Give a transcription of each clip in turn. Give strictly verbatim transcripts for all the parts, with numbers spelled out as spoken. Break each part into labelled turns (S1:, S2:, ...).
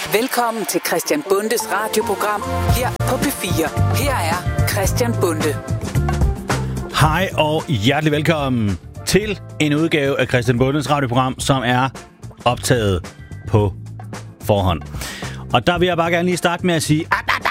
S1: Velkommen til Christian Bundes radioprogram her på P fire. Her er Christian Bunde.
S2: Hej og hjertelig velkommen til en udgave af Christian Bundes radioprogram, som er optaget på forhånd. Og der vil jeg bare gerne lige starte med at sige,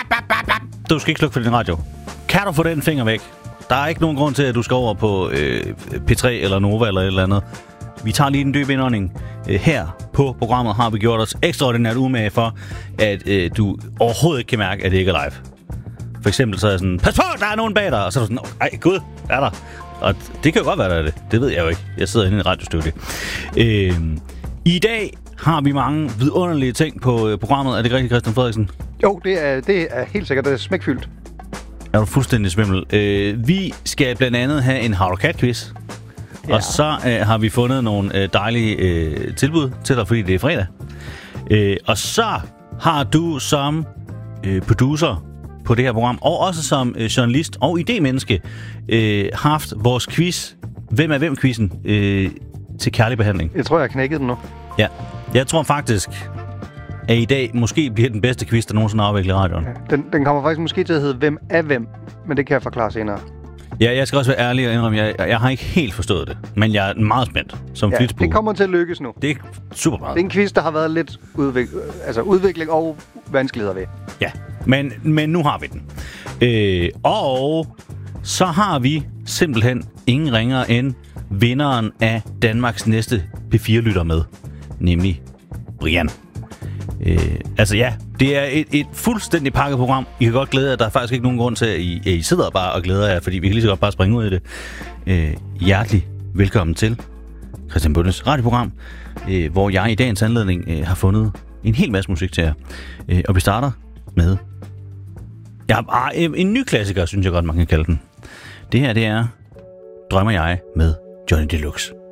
S2: du skal ikke slukke for din radio. Kan du få den finger væk? Der er ikke nogen grund til, at du skal over på øh, P tre eller Nova eller et eller andet. Vi tager lige en dyb indånding. Her på programmet har vi gjort os ekstraordinært umage for, at øh, du overhovedet ikke kan mærke, at det ikke er live. For eksempel så er jeg sådan, pas på, der er nogen bag dig. Og så er du sådan, ej gud, er der? Og det kan jo godt være, der er det. Det ved jeg jo ikke. Jeg sidder inde i et radiostudie. Øh, I dag har vi mange vidunderlige ting på øh, programmet. Er det rigtigt, Christian Frederiksen?
S3: Jo, det er, det er helt sikkert. Det er smækfyldt.
S2: Er du fuldstændig svimmel? Øh, vi skal blandt andet have en How to Cat-quiz. Ja. Og så øh, har vi fundet nogle øh, dejlige øh, tilbud til dig, fordi det er fredag. Øh, og så har du som øh, producer på det her program, og også som øh, journalist og idémenneske, øh, haft vores quiz, Hvem er hvem-quizzen, øh, til kærlig behandling.
S3: Jeg tror, jeg har knækket den nu.
S2: Ja, jeg tror faktisk, at i dag måske bliver den bedste quiz, der nogensinde har afviklet i radioen.
S3: Ja, den, den kommer faktisk måske til at hedde Hvem er hvem, men det kan jeg forklare senere.
S2: Ja, jeg skal også være ærlig og indrømme, jeg, jeg har ikke helt forstået det, men jeg er meget spændt som
S3: ja,
S2: flitsbue.
S3: Det kommer til at lykkes nu.
S2: Det er super meget.
S3: Det er en quiz, der har været lidt udvik- altså udvikling og vanskeligheder ved.
S2: Ja, men, men nu har vi den. Øh, og så har vi simpelthen ingen ringere end vinderen af Danmarks næste P fire-lytter med, nemlig Brian. Øh, altså ja, det er et, et fuldstændig pakket program. I kan godt glæde jer. Der er faktisk ikke nogen grund til, at I, at I sidder bare og glæder jer, fordi vi kan lige så godt bare springe ud i det. Øh, hjertelig velkommen til Christian Bundes radioprogram, øh, hvor jeg i dagens anledning øh, har fundet en hel masse musik til jer. Øh, og vi starter med ja, en ny klassiker, synes jeg godt, man kan kalde den. Det her, det er Drømmer jeg med Johnny Deluxe.